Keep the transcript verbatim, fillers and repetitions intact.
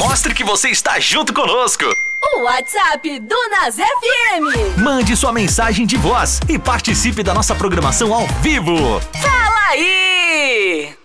Mostre que você está junto conosco. O WhatsApp do Nas F M. Mande sua mensagem de voz e participe da nossa programação ao vivo. Fala aí!